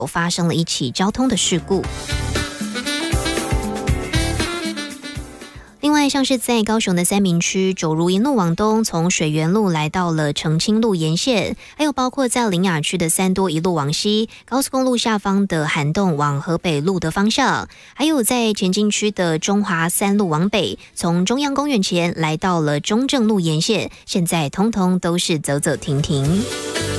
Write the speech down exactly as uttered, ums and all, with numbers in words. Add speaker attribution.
Speaker 1: 发生了一起交通的事故。另外，像是在高雄的三民区九如一路往东，从水源路来到了澄清路沿线，还有包括在苓雅区的三多一路往西，高速公路下方的涵洞往河北路的方向，还有在前进区的中华三路往北，从中央公园前来到了中正路沿线，现在通通都是走走停停。